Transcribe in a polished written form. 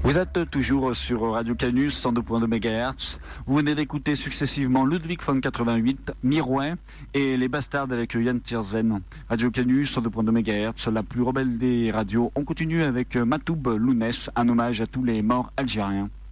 Vous êtes toujours sur Radio Canus 102.2 MHz. Vous venez d'écouter successivement Ludwig von 88, Mirouin et Les Bastards avec Yann Tiersen. Radio Canus 102.2 MHz, la plus rebelle des radios. On continue avec Matoub Lounès, un hommage à tous les morts algériens.